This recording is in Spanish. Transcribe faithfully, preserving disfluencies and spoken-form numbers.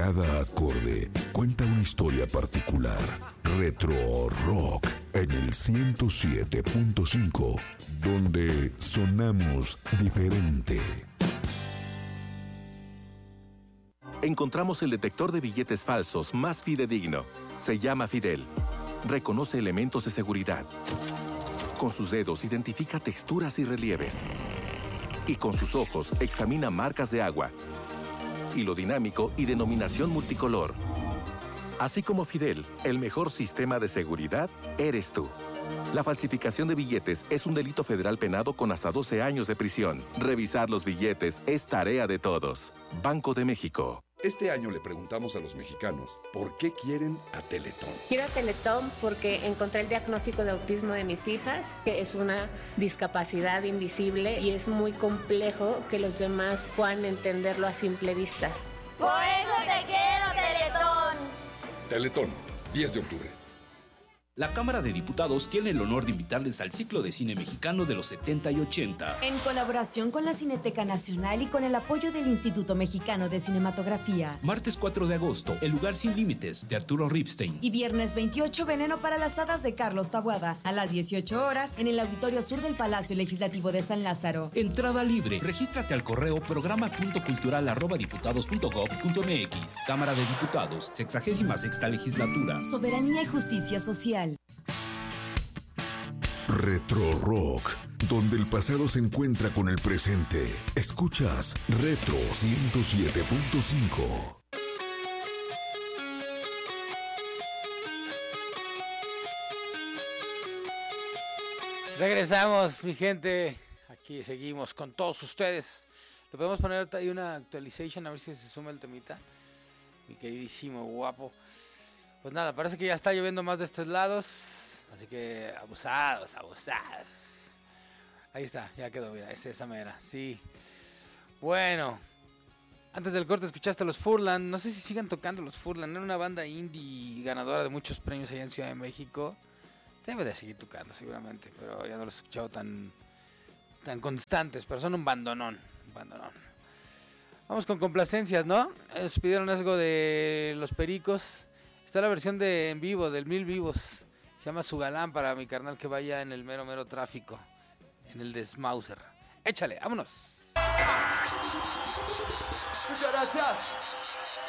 Cada acorde cuenta una historia particular. Retro Rock en el ciento siete punto cinco, donde sonamos diferente. Encontramos el detector de billetes falsos más fidedigno. Se llama Fidel. Reconoce elementos de seguridad. Con sus dedos identifica texturas y relieves. Y con sus ojos examina marcas de agua, hilo dinámico y denominación multicolor. Así como Fidel, el mejor sistema de seguridad eres tú. La falsificación de billetes es un delito federal penado con hasta doce años de prisión. Revisar los billetes es tarea de todos. Banco de México. Este año le preguntamos a los mexicanos por qué quieren a Teletón. Quiero a Teletón porque encontré el diagnóstico de autismo de mis hijas, que es una discapacidad invisible y es muy complejo que los demás puedan entenderlo a simple vista. Por eso te quiero, Teletón. Teletón, diez de octubre. La Cámara de Diputados tiene el honor de invitarles al ciclo de cine mexicano de los setenta y ochenta. En colaboración con la Cineteca Nacional y con el apoyo del Instituto Mexicano de Cinematografía. Martes cuatro de agosto, El lugar sin límites, de Arturo Ripstein. Y viernes veintiocho, Veneno para las hadas, de Carlos Taboada. A las dieciocho horas, en el Auditorio Sur del Palacio Legislativo de San Lázaro. Entrada libre. Regístrate al correo programa punto cultural arroba diputados punto gob punto mx. Cámara de Diputados, sexagésima sexta legislatura. Soberanía y justicia social. Retro Rock, donde el pasado se encuentra con el presente. Escuchas Retro ciento siete punto cinco. Regresamos, mi gente. Aquí seguimos con todos ustedes. Le podemos poner ahí una actualization a ver si se suma el temita. Mi queridísimo guapo. Pues nada, parece que ya está lloviendo más de estos lados. Así que abusados, abusados. Ahí está, ya quedó, mira, es esa mera, sí. Bueno, antes del corte escuchaste a los Furlan. No sé si sigan tocando los Furlan. Era una banda indie ganadora de muchos premios allá en Ciudad de México. Debe de seguir tocando seguramente, pero ya no los he escuchado tan, tan constantes. Pero son un bandonón, un bandonón. Vamos con complacencias, ¿no? Nos pidieron algo de Los Pericos. Está la versión de en vivo, del Mil Vivos. Se llama Su Galán, para mi carnal que vaya en el mero mero tráfico. En el de Smauser. Échale, vámonos. Muchas gracias.